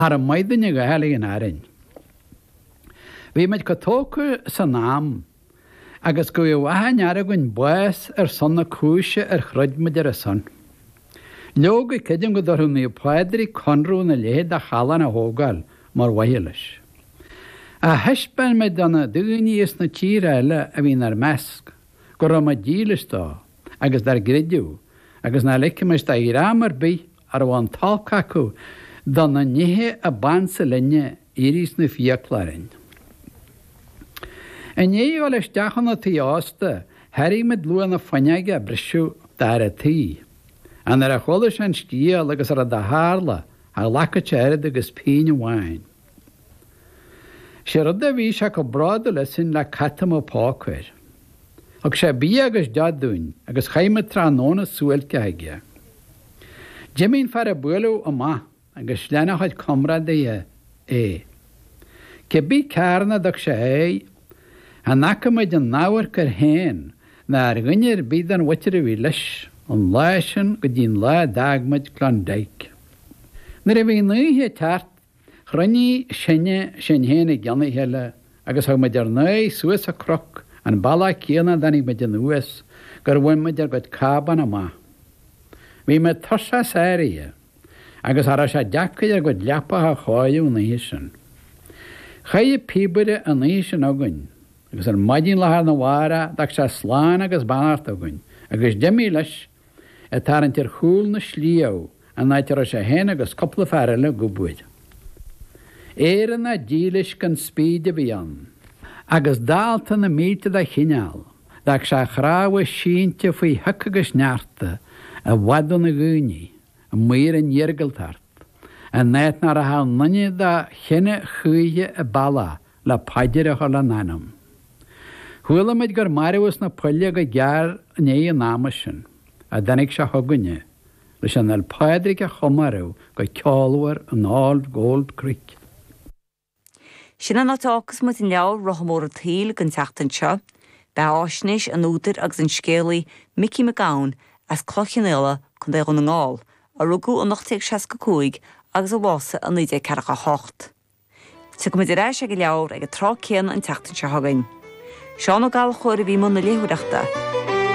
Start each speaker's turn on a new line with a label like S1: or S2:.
S1: Ar an maidaine go heala an áireann. Bhí meid go tóca san nám, agus go bhhaneara gon buas sonna cúise chruidmuid a san. Leoga ceidim go dorún í páidirí conrú na léad a chalan a hógáil mar wahilis. A heispen me donna dúní is na tíre eile a bhín ar measc, go ra ma dílistá, agus dar gridú, agus na leicemis da irámar bí ar bhain talcacu donna nithe a bansa linne irís na fiaclarin. En éo leis deachanna tí ásta, herí med luan a fanneige a brisú dar a tí. An a cholas an stíal agus ar a da hála a lacha teirad agus píne bháin. Sé rud a bhí se go brada le sin le catam ó pácuir. Ag sé bí agus deadún agus chaime tránóna súilte aige. Jimín far a builú ó ma agus lenachaid comrad é. Ke bí carna dag sé é, a nacaid an náhar gur héin na ar ghuineir bíd an witir a bhí leis an leisin go dín le dagmaid Clondaig. Nar a bhí nuthe teart, chruinní sinne sin héna gceanna heile agus ha meid ar nui suas a croc an balla céanna danig meid an uas gur bhain meid ar god caban a ma. Bhí me tosa séirie agus ar a sé deacaid ar god leapa a cháú na hísin. Chaie píbure an hísin agann, agus ar maidín lethar na mhara dag sé sláán agus banart agann, agus deimí leis a tarint ar chúl na slíú an náitir a sé héna agus coppla fearile go buid. Éan na dílis gan spíide bhí an, agus dáalta na míte a chineal, dag sé chráha sínte faoi thuc agus nearta a bhadu na gúní, a muir an dheargaltart, a néit nar a há nunne da chinne chuige a balla le paidir a chola nanam. Thuala meid gur marhas na pulle go gear né an náma sin, a danig se thuganne, leis an el paidirig a chomarú go ceáhar an Áld Gold Creek.
S2: Sin an átáchas mu in leabhar rothamór a tíl gan teachtain seo, be áisnis an útar agus an scéalaí Mickey McGowan as clochan eile chun é an ngáil, a rugú an 1965 agus a bhása an 1948. Tu go muid éis ag leabhar ag a trá céan an teachtain seo hagainn. Seán ó gáil chuir a bhí muna léhuireachta,